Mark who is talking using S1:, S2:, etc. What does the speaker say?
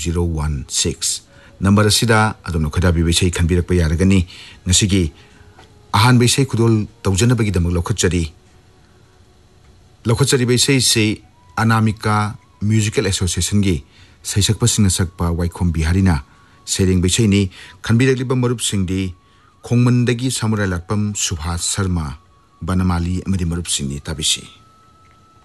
S1: 016 number असिदा अदुम खदा बिबेसै खनबिरक यारगनी ngasi ahan बेसै खुदोल तौजनबगी दमक लौखचरी बेसै से Anamika musical association की सैसकपसिंग सकपा वाइखोम बिहारीना Tsering बेसैनी खनबिरकलिबा मरुप सिंगदी खोंगमनदगी samurai लाकपम Subhash Sharma Banmali अमदी मरुप सिंगनी ताबिसी।